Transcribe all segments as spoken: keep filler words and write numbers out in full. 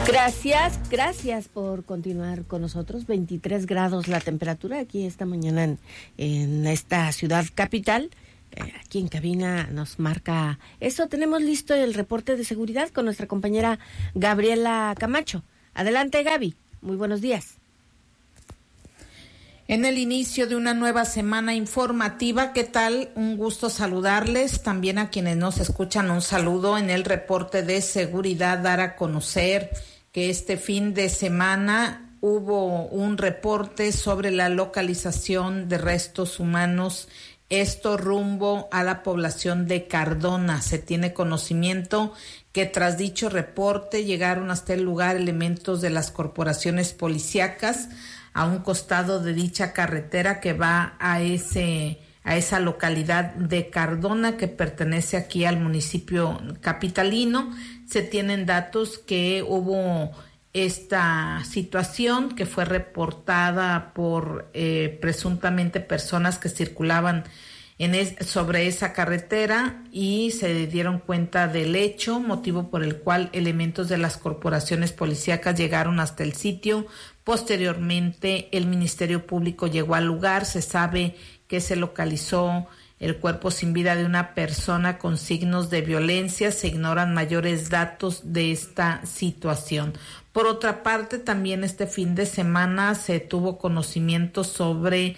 Gracias, gracias por continuar con nosotros. veintitrés grados la temperatura aquí esta mañana en, en esta ciudad capital. Eh, aquí en cabina nos marca eso. Tenemos listo el reporte de seguridad con nuestra compañera Gabriela Camacho. Adelante, Gaby. Muy buenos días. En el inicio de una nueva semana informativa, ¿qué tal? Un gusto saludarles. También a quienes nos escuchan, un saludo. En el reporte de seguridad, dar a conocer que este fin de semana hubo un reporte sobre la localización de restos humanos, esto rumbo a la población de Cardona. Se tiene conocimiento que tras dicho reporte llegaron hasta el lugar elementos de las corporaciones policíacas a un costado de dicha carretera que va a ese a esa localidad de Cardona, que pertenece aquí al municipio capitalino. Se tienen datos que hubo esta situación que fue reportada por eh, presuntamente personas que circulaban en es, sobre esa carretera, y se dieron cuenta del hecho, motivo por el cual elementos de las corporaciones policíacas llegaron hasta el sitio. Posteriormente, el Ministerio Público llegó al lugar. Se sabe que se localizó el cuerpo sin vida de una persona con signos de violencia. Se ignoran mayores datos de esta situación. Por otra parte, también este fin de semana se tuvo conocimiento sobre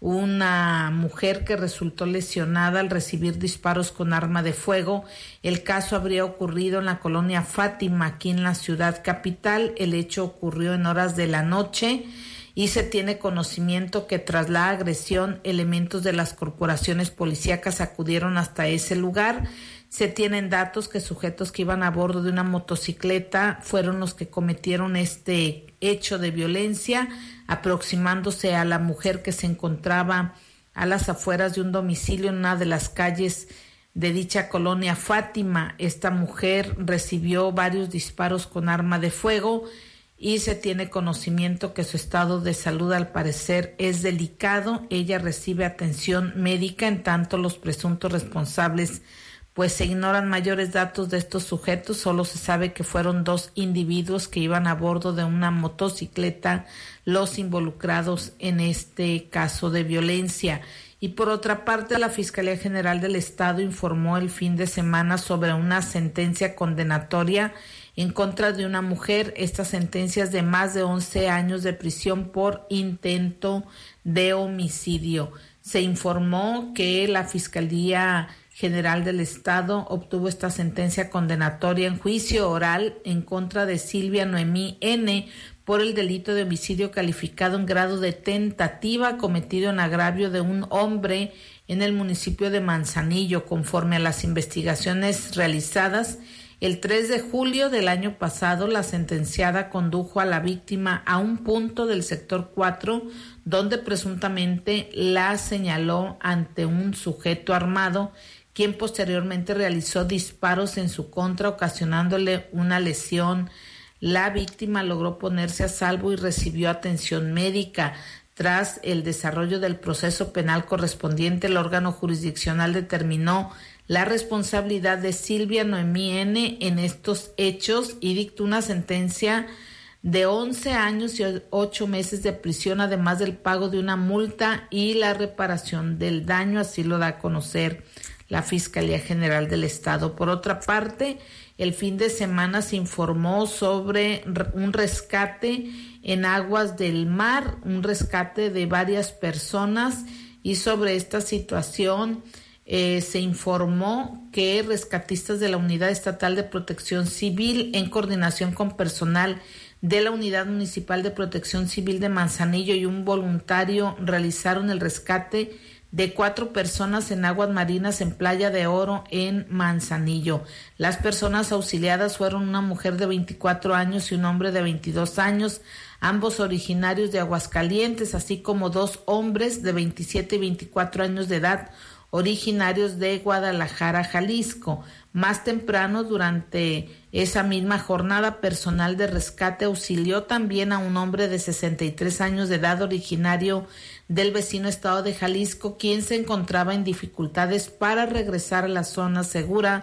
una mujer que resultó lesionada al recibir disparos con arma de fuego. El caso habría ocurrido en la colonia Fátima, aquí en la ciudad capital. El hecho ocurrió en horas de la noche y se tiene conocimiento que tras la agresión, elementos de las corporaciones policíacas acudieron hasta ese lugar. Se tienen datos que sujetos que iban a bordo de una motocicleta fueron los que cometieron este hecho de violencia, aproximándose a la mujer que se encontraba a las afueras de un domicilio en una de las calles de dicha colonia Fátima. Esta mujer recibió varios disparos con arma de fuego y se tiene conocimiento que su estado de salud al parecer es delicado. Ella recibe atención médica, en tanto los presuntos responsables pues se ignoran mayores datos de estos sujetos. Solo se sabe que fueron dos individuos que iban a bordo de una motocicleta los involucrados en este caso de violencia. Y por otra parte, la Fiscalía General del Estado informó el fin de semana sobre una sentencia condenatoria en contra de una mujer. Esta sentencia es de más de once años de prisión por intento de homicidio. Se informó que la Fiscalía General del Estado obtuvo esta sentencia condenatoria en juicio oral en contra de Silvia Noemí N. por el delito de homicidio calificado en grado de tentativa cometido en agravio de un hombre en el municipio de Manzanillo. Conforme a las investigaciones realizadas, el tres de julio del año pasado, la sentenciada condujo a la víctima a un punto del sector cuatro, donde presuntamente la señaló ante un sujeto armado, quien posteriormente realizó disparos en su contra, ocasionándole una lesión. La víctima logró ponerse a salvo y recibió atención médica. Tras el desarrollo del proceso penal correspondiente, el órgano jurisdiccional determinó la responsabilidad de Silvia Noemí N. en estos hechos y dictó una sentencia de once años y ocho meses de prisión, además del pago de una multa y la reparación del daño. Así lo da a conocer la Fiscalía General del Estado. Por otra parte, el fin de semana se informó sobre un rescate en aguas del mar, un rescate de varias personas, y sobre esta situación eh, se informó que rescatistas de la Unidad Estatal de Protección Civil, en coordinación con personal de la Unidad Municipal de Protección Civil de Manzanillo y un voluntario, realizaron el rescate de cuatro personas en aguas marinas en Playa de Oro, en Manzanillo. Las personas auxiliadas fueron una mujer de veinticuatro años y un hombre de veintidós años, ambos originarios de Aguascalientes, así como dos hombres de veintisiete y veinticuatro años de edad, originarios de Guadalajara, Jalisco. Más temprano, durante esa misma jornada, personal de rescate auxilió también a un hombre de sesenta y tres años de edad, originario del vecino estado de Jalisco, quien se encontraba en dificultades para regresar a la zona segura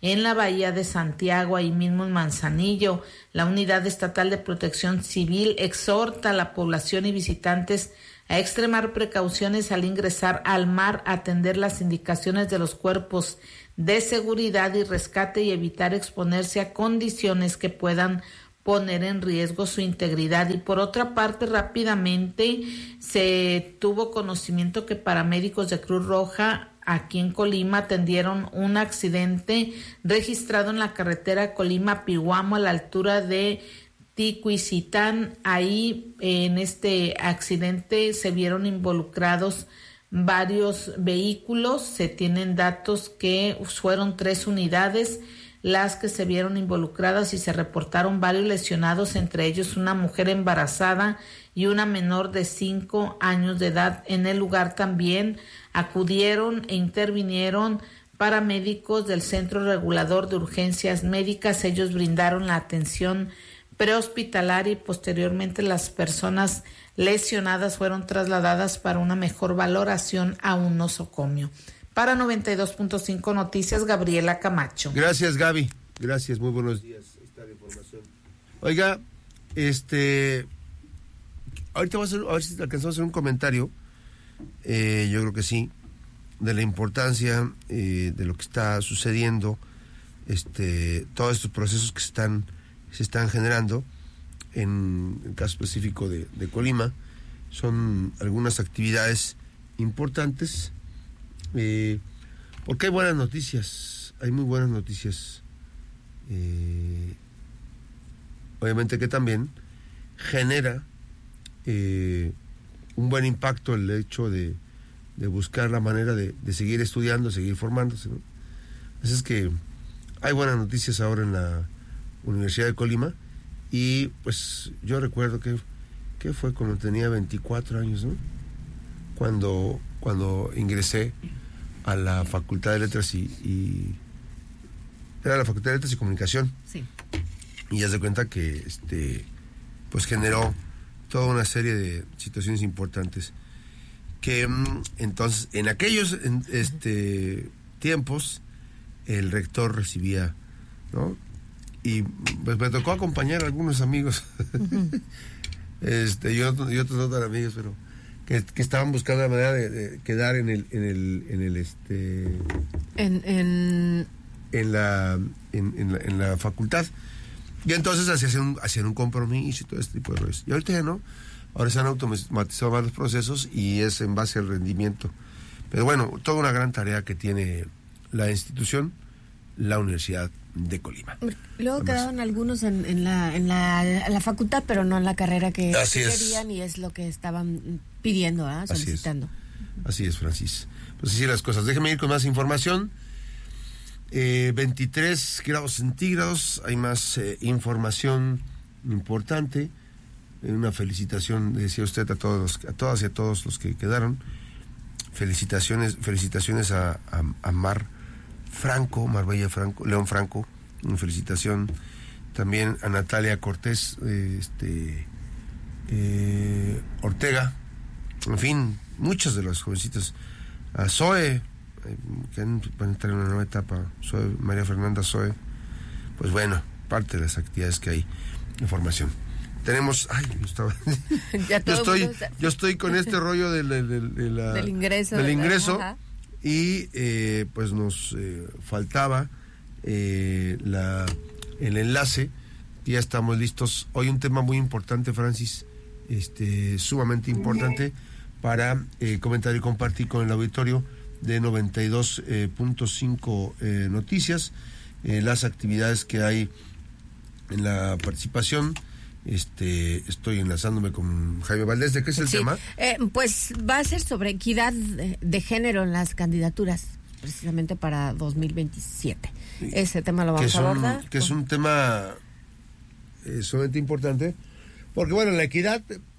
en la Bahía de Santiago, ahí mismo en Manzanillo. La Unidad Estatal de Protección Civil exhorta a la población y visitantes a extremar precauciones al ingresar al mar, atender las indicaciones de los cuerpos de seguridad y rescate y evitar exponerse a condiciones que puedan poner en riesgo su integridad. Y por otra parte, rápidamente se tuvo conocimiento que paramédicos de Cruz Roja aquí en Colima atendieron un accidente registrado en la carretera Colima-Pihuamo a la altura de Ticuicitán. Ahí en este accidente se vieron involucrados varios vehículos. Se tienen datos que fueron tres unidades las que se vieron involucradas y se reportaron varios lesionados, entre ellos una mujer embarazada y una menor de cinco años de edad. En el lugar también acudieron e intervinieron paramédicos del Centro Regulador de Urgencias Médicas. Ellos brindaron la atención prehospitalaria y posteriormente las personas lesionadas fueron trasladadas para una mejor valoración a un nosocomio. Para noventa y dos punto cinco Noticias, Gabriela Camacho. Gracias, Gaby. Gracias, muy buenos días. Ahí está la información. Oiga, este... ahorita vamos a, hacer, a ver si alcanzamos a hacer un comentario, eh, yo creo que sí, de la importancia eh, de lo que está sucediendo, este, todos estos procesos que se están, se están generando, en el caso específico de, de Colima, son algunas actividades importantes, eh, porque hay buenas noticias, hay muy buenas noticias, eh, obviamente que también genera eh, un buen impacto el hecho de, de buscar la manera de, de seguir estudiando, seguir formándose, ¿no? Así es que hay buenas noticias ahora en la Universidad de Colima, y pues yo recuerdo que, que fue cuando tenía veinticuatro años, ¿no? Cuando, cuando ingresé a la Facultad de Letras y, y era la Facultad de Letras y Comunicación. Sí. Y ya se cuenta que este pues generó toda una serie de situaciones importantes que entonces en aquellos en, este tiempos el rector recibía, ¿no? Y pues me tocó acompañar a algunos amigos uh-huh. este y otros y otros no tan amigos, pero que, que estaban buscando la manera de, de quedar en el en el en el este en en en la en, en la en la facultad. Y entonces hacían un, hacían un compromiso y todo este tipo de cosas. Y ahorita ya no. Ahora se han automatizado varios procesos y es en base al rendimiento. Pero bueno, toda una gran tarea que tiene la institución, la Universidad de Colima. Luego Además, quedaron algunos en, en, la, en, la, en la facultad, pero no en la carrera que, así que es. querían, y es lo que estaban pidiendo, ¿eh? solicitando. Así es, así es, Francis. Pues así las cosas. Déjeme ir con más información. Eh, veintitrés grados centígrados, hay más eh, información importante. Eh, una felicitación, decía usted, a todos, a todas y a todos los que quedaron. Felicitaciones, felicitaciones a, a, a Mar Franco, Marbella Franco, León Franco, una felicitación también a Natalia Cortés, eh, este eh, Ortega, en fin, muchos de los jovencitos, a Zoe, que van a entrar en una nueva etapa, Zoe, María Fernanda Zoe, pues bueno, parte de las actividades que hay en formación. Tenemos, ay, yo estaba, ya yo estoy, está... yo estoy con este rollo de, de, de, de la, del ingreso, del ingreso, ajá. y eh, pues nos eh, faltaba eh, la, el enlace. Ya estamos listos. Hoy un tema muy importante, Francis, este, sumamente importante para eh, comentar y compartir con el auditorio de noventa y dos punto cinco eh, Noticias, eh, las actividades que hay en la participación. Este, estoy enlazándome con Jaime Valdés. ¿De qué es el sí, tema? Eh, pues va a ser sobre equidad de, de género en las candidaturas, precisamente para dos mil veintisiete. Sí. Ese tema lo vamos que a un, abordar. Que es un tema eh, sumamente importante, porque bueno, la equidad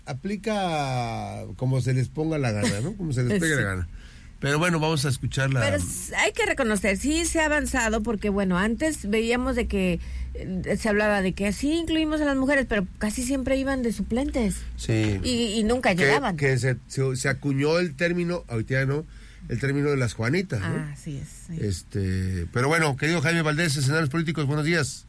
aplica como se les ponga la gana, ¿no? Como se les pegue sí. la gana. Pero bueno, vamos a escuchar la... Pero hay que reconocer, sí se ha avanzado, porque bueno, antes veíamos de que eh, se hablaba de que sí incluimos a las mujeres, pero casi siempre iban de suplentes. Sí. Y, y nunca que, llegaban. Que se, se, se acuñó el término, ahorita ya no, el término de las Juanitas, ¿no? Ah, así es. Sí. Este, pero bueno, querido Jaime Valdés, escenarios políticos, buenos días.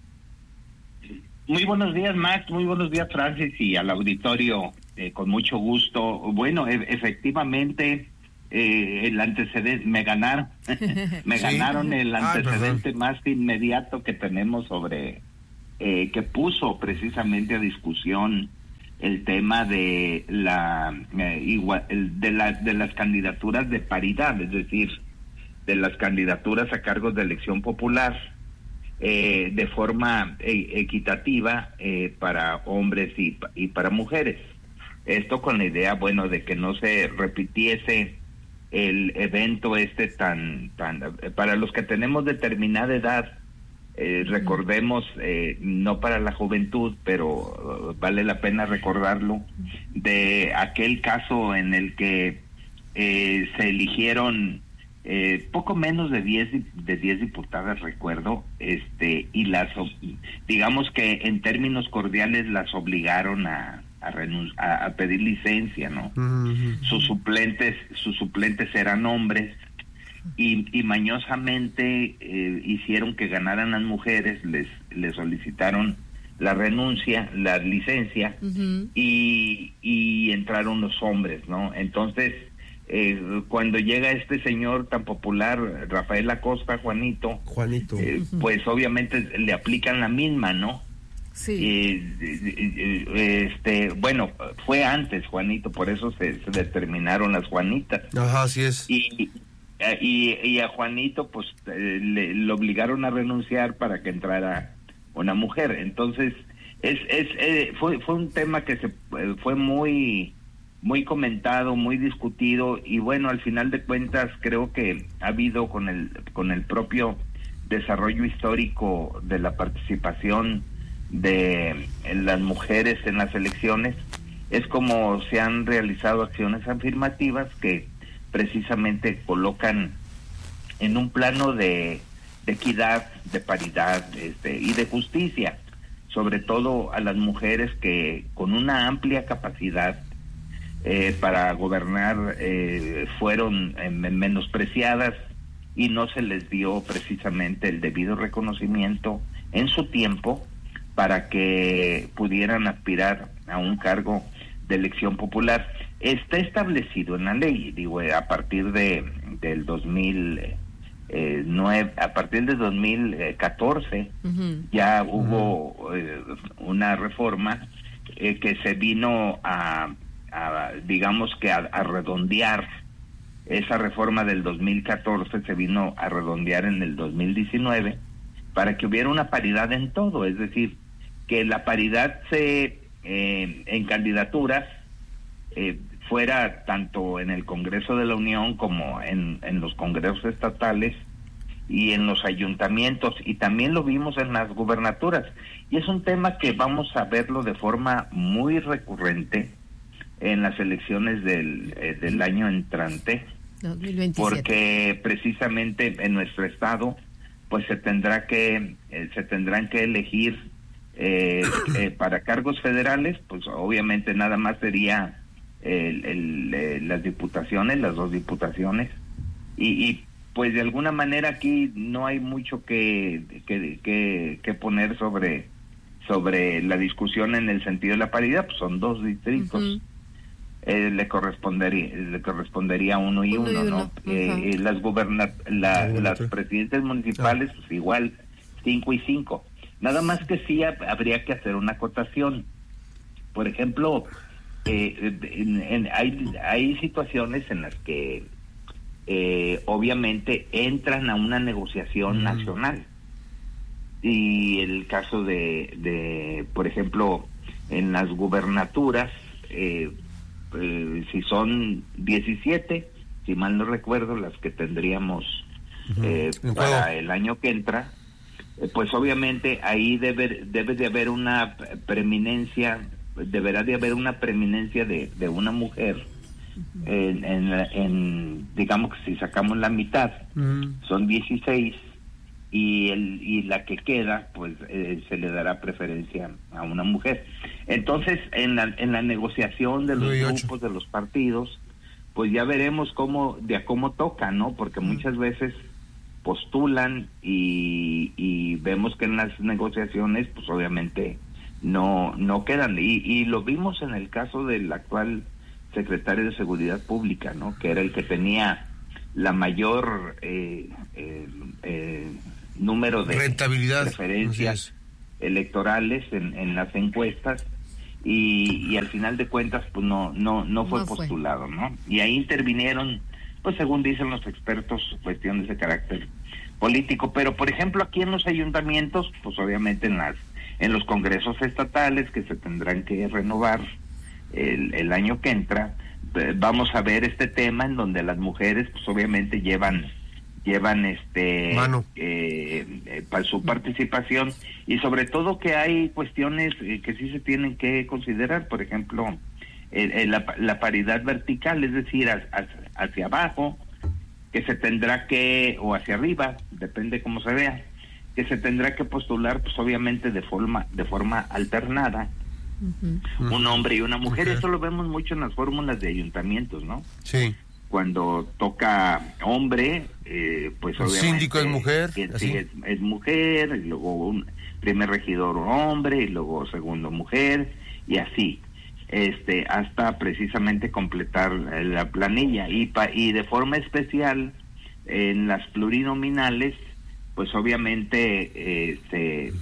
Muy buenos días, Max, muy buenos días, Francis, y al auditorio, eh, con mucho gusto. Bueno, e- efectivamente, eh, el antecedente, me ganaron, me Sí. ganaron el Ah, antecedente perdón. más inmediato que tenemos sobre, eh, que puso precisamente a discusión el tema de la, eh, igual, el, de la, de las candidaturas de paridad, es decir, de las candidaturas a cargos de elección popular, eh, de forma eh, equitativa eh, para hombres y, y para mujeres. Esto con la idea, bueno, de que no se repitiese el evento este tan, tan para los que tenemos determinada edad, eh, recordemos, eh, no para la juventud, pero uh, vale la pena recordarlo, de aquel caso en el que eh, se eligieron eh, poco menos de diez de diez diputadas, recuerdo, este y las, digamos que en términos cordiales las obligaron a a, renun- a, a pedir licencia, ¿no? Uh-huh. Sus suplentes, sus suplentes eran hombres y, y mañosamente eh, hicieron que ganaran las mujeres, les, les solicitaron la renuncia, la licencia, Uh-huh. y, y entraron los hombres, ¿no? Entonces, eh, cuando llega este señor tan popular, Rafael Acosta, Juanito, Juanito. eh, pues obviamente le aplican la misma, ¿no? Sí. Eh, eh, eh, este, bueno, fue antes, Juanito, por eso se, se determinaron las Juanitas. Ajá, así es. Y, y, y a Juanito, pues, eh, le, le obligaron a renunciar para que entrara una mujer. Entonces, es, es, eh, fue, fue un tema que se eh, fue muy, muy comentado, muy discutido, y bueno, al final de cuentas, creo que ha habido con el, con el propio desarrollo histórico de la participación de las mujeres en las elecciones, es como se han realizado acciones afirmativas que precisamente colocan en un plano de, de equidad, de paridad, este, y de justicia, sobre todo a las mujeres que con una amplia capacidad eh, para gobernar eh, fueron eh, menospreciadas y no se les dio precisamente el debido reconocimiento en su tiempo para que pudieran aspirar a un cargo de elección popular. Está establecido en la ley, digo, a partir de del dos mil nueve, a partir del dos mil catorce, uh-huh. ya hubo eh, una reforma eh, que se vino a, a digamos que a, a redondear. Esa reforma del dos mil catorce se vino a redondear en el dos mil diecinueve para que hubiera una paridad en todo, es decir, que la paridad se eh, en candidaturas eh, fuera tanto en el Congreso de la Unión como en, en los congresos estatales y en los ayuntamientos, y también lo vimos en las gubernaturas, y es un tema que vamos a verlo de forma muy recurrente en las elecciones del, eh, del año entrante, dos mil veintisiete. Porque precisamente en nuestro estado pues se tendrá que eh, se tendrán que elegir eh, eh, para cargos federales, pues obviamente nada más sería el, el, eh, las diputaciones, las dos diputaciones, y, y pues de alguna manera aquí no hay mucho que que, que, que poner sobre sobre la discusión en el sentido de la paridad, pues son dos distritos. Uh-huh. Eh, le correspondería le correspondería uno y uno, uno, y uno. ¿no? Uh-huh. Eh, las goberna la, uh-huh. las presidentes municipales, uh-huh. pues igual cinco y cinco. Nada más que sí habría que hacer una acotación. Por ejemplo, eh, en, en, hay hay situaciones en las que eh, obviamente entran a una negociación uh-huh. nacional, y el caso de de por ejemplo en las gubernaturas, eh, Eh, si son diecisiete, si mal no recuerdo, las que tendríamos uh-huh. eh, para el año que entra, eh, pues obviamente ahí debe debe de haber una preeminencia, deberá de haber una preeminencia de, de una mujer uh-huh. en, en, en, digamos que si sacamos la mitad, uh-huh. son dieciséis, y el y la que queda pues eh, se le dará preferencia a una mujer. Entonces en la en la negociación de los grupos, de los partidos, pues ya veremos cómo, de a cómo toca, ¿no? Porque muchas veces postulan y, y vemos que en las negociaciones, pues obviamente no, no quedan. Y, y lo vimos en el caso del actual secretario de Seguridad Pública, ¿no? Que era el que tenía la mayor eh, eh, eh, número de rentabilidad, preferencias electorales en, en las encuestas, y, y al final de cuentas pues no no no fue no postulado, fue. ¿no? Y ahí intervinieron, pues según dicen los expertos, cuestiones de carácter político. Pero por ejemplo aquí en los ayuntamientos, pues obviamente en las en los congresos estatales que se tendrán que renovar el, el año que entra, vamos a ver este tema en donde las mujeres pues obviamente llevan llevan este Mano. Eh, eh, para su participación, y sobre todo que hay cuestiones eh, que sí se tienen que considerar, por ejemplo eh, eh, la, la paridad vertical, es decir, a, a, hacia abajo, que se tendrá que, o hacia arriba, depende cómo se vea, que se tendrá que postular pues obviamente de forma de forma alternada. Uh-huh. Un hombre y una mujer. Okay. Esto lo vemos mucho en las fórmulas de ayuntamientos, ¿no? Sí. Cuando toca hombre, eh, pues el obviamente... síndico es mujer. Que, sí, es, es mujer, y luego un primer regidor hombre, y luego segundo mujer, y así, este hasta precisamente completar la planilla. Y, pa, y de forma especial, en las plurinominales, pues obviamente eh, se...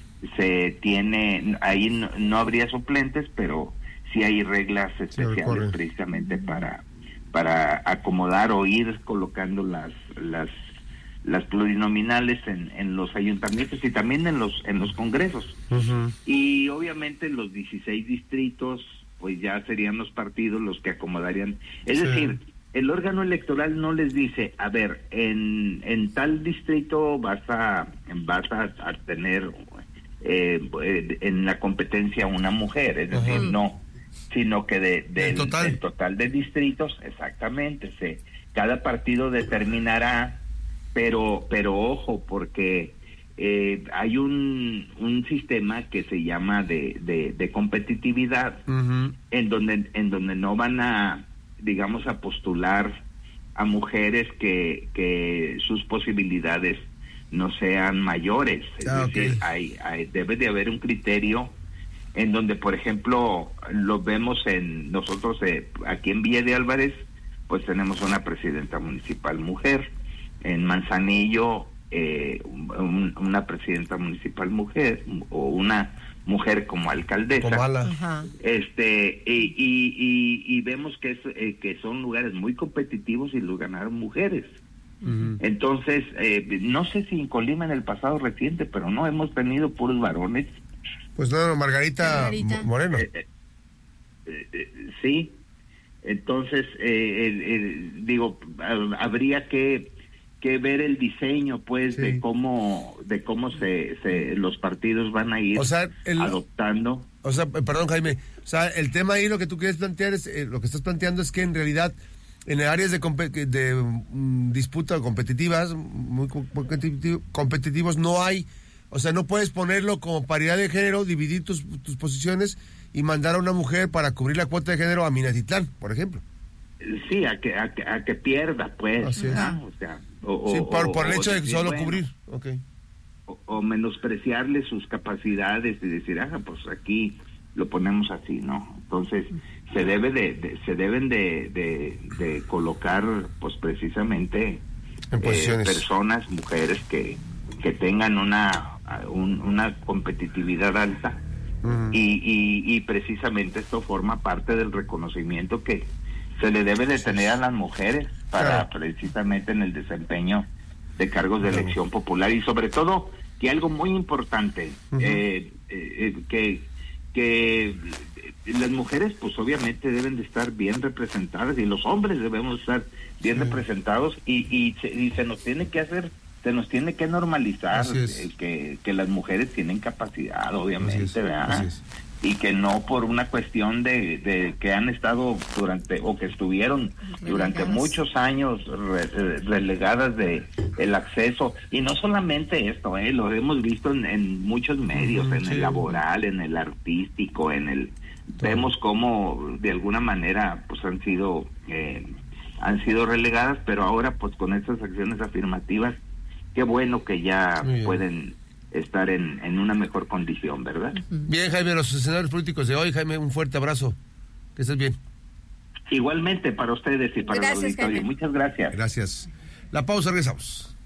se tiene, ahí no, no habría suplentes, pero sí hay reglas especiales precisamente para para acomodar o ir colocando las las las plurinominales en, en los ayuntamientos y también en los en los congresos. Uh-huh. Y obviamente los dieciséis distritos pues ya serían los partidos los que acomodarían, es sí. decir, el órgano electoral no les dice, a ver, en en tal distrito vas a vas a, a tener Eh, en la competencia una mujer, es decir, uh-huh. no, sino que de, de ¿El total? del total de distritos, exactamente, se, cada partido determinará, pero pero ojo, porque eh, hay un un sistema que se llama de, de, de competitividad, uh-huh. en donde en donde no van a, digamos, a postular a mujeres que que sus posibilidades no sean mayores, es ah, decir, okay. hay, hay debe de haber un criterio en donde, por ejemplo, lo vemos en nosotros eh, aquí en Villa de Álvarez, pues tenemos una presidenta municipal mujer, en Manzanillo eh, un, una presidenta municipal mujer o una mujer como alcaldesa, como este y, y, y, y vemos que es eh, que son lugares muy competitivos y los ganaron mujeres. Uh-huh. Entonces, eh, no sé si en Colima en el pasado reciente, pero no hemos tenido puros varones. Pues no, Margarita, Margarita. Moreno. Eh, eh, eh, sí, entonces, eh, eh, eh, digo, habría que que ver el diseño, pues, sí. de cómo de cómo se, se los partidos van a ir, o sea, el, adoptando. O sea, perdón, Jaime, o sea, el tema ahí lo que tú quieres plantear es, eh, lo que estás planteando es que en realidad en áreas de, comp- de um, disputa competitivas, muy competitiv- competitivos, no hay, o sea, no puedes ponerlo como paridad de género, dividir tus, tus posiciones y mandar a una mujer para cubrir la cuota de género a Minatitlán, por ejemplo. Sí, a que a que, a que pierda, pues. Así es. ¿Ah? O sea, o, sí, por, o, por el hecho de decir, solo bueno, cubrir. Okay. O, o menospreciarle sus capacidades y decir, ah, pues aquí lo ponemos así, ¿no? Entonces se debe de, de se deben de, de, de colocar, pues precisamente en eh, personas, mujeres que que tengan una un, una competitividad alta. Uh-huh. y, y y precisamente esto forma parte del reconocimiento que se le debe de tener a las mujeres para claro. precisamente en el desempeño de cargos de elección claro. popular, y sobre todo que algo muy importante, uh-huh. eh, eh, que que las mujeres pues obviamente deben de estar bien representadas y los hombres debemos estar bien uh-huh. representados, y, y, se, y se nos tiene que hacer se nos tiene que normalizar es. eh, que, que las mujeres tienen capacidad, obviamente, es, ¿verdad? Y que no por una cuestión de, de que han estado durante, o que estuvieron durante relegadas. muchos años re, relegadas de el acceso, y no solamente esto, eh, lo hemos visto en, en muchos medios, uh-huh, en sí. el laboral, en el artístico, en el, todo. Vemos cómo de alguna manera pues han sido, eh, han sido relegadas, pero ahora pues con estas acciones afirmativas, qué bueno que ya pueden estar en, en una mejor condición, ¿verdad? Bien, Jaime, los escenarios políticos de hoy. Jaime, un fuerte abrazo. Que estés bien. Igualmente para ustedes y para gracias, el auditorio. Jaime. Muchas gracias. Gracias. La pausa, regresamos.